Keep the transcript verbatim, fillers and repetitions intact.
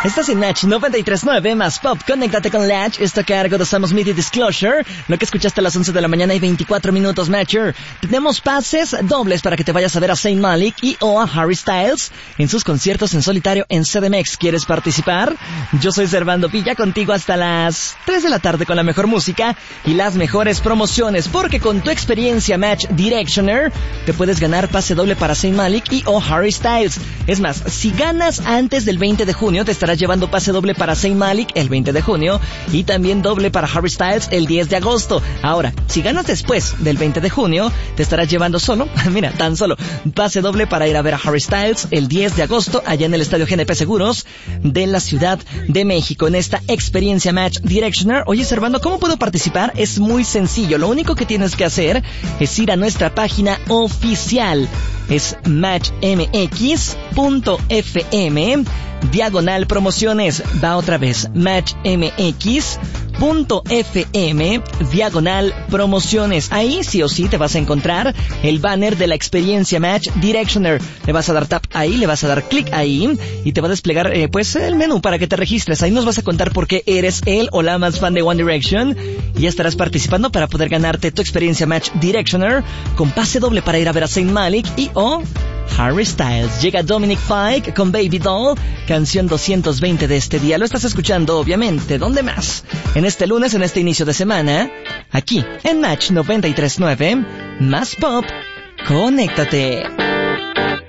Estás en Match noventa y tres punto nueve más Pop. Conéctate con Latch. Esto a cargo de Sam Smith y Disclosure. Lo que escuchaste a las once de la mañana y veinticuatro minutos, Matcher. Tenemos pases dobles para que te vayas a ver a Saint Malik y o a Harry Styles en sus conciertos en solitario en C D M X. ¿Quieres participar? Yo soy Servando Villa, contigo hasta las tres de la tarde con la mejor música y las mejores promociones. Porque con tu experiencia Match Directioner te puedes ganar pase doble para Saint Malik y o Harry Styles. Es más, si ganas antes del veinte de junio, te estarás llevando pase doble para Saint Malik el veinte de junio y también doble para Harry Styles el diez de agosto. Ahora, si ganas después del veinte de junio, te estarás llevando solo, mira, tan solo, pase doble para ir a ver a Harry Styles el diez de agosto allá en el Estadio G N P Seguros de la Ciudad de México en esta experiencia Match Directioner. Oye, Servando, ¿cómo puedo participar? Es muy sencillo. Lo único que tienes que hacer es ir a nuestra página oficial. Es match m x punto f m diagonal promociones. Va otra vez, match m x punto f m diagonal promociones. Ahí sí o sí te vas a encontrar el banner de la experiencia Match Directioner. Le vas a dar tap ahí, le vas a dar clic ahí y te va a desplegar eh, pues el menú para que te registres. Ahí nos vas a contar por qué eres el o la más fan de One Direction y ya estarás participando para poder ganarte tu experiencia Match Directioner con pase doble para ir a ver a Saint Malik y o Harry Styles. Llega Dominic Fike con Baby Doll, canción doscientos veinte de este día. Lo estás escuchando, obviamente, ¿dónde más? En este lunes, en este inicio de semana, aquí en Match noventa y tres punto nueve, más Pop. Conéctate.